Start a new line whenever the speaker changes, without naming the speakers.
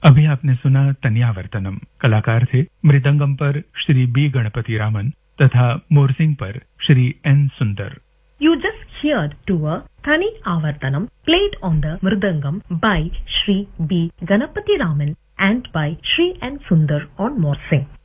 अभी आपने सुना तन्यावर्तनम। कलाकार थे मृदंगम पर श्री बी गणपति रामन तथा मोरसिंग पर श्री एन सुंदर।
You just heard to a Thani Avartanam played on the Mridangam by Shri B. Ganapati Raman and by Shri N. Sundar on Morsing.